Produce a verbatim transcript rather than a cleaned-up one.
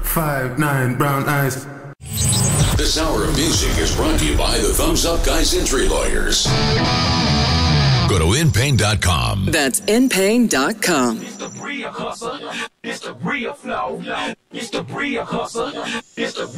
five, nine, brown eyes. This hour of music is brought to you by the Thumbs Up Guys Injury Lawyers. Go to in pain dot com. That's in pain dot com. It's the real hustle. It's the real flow. It's the real hustle. It's the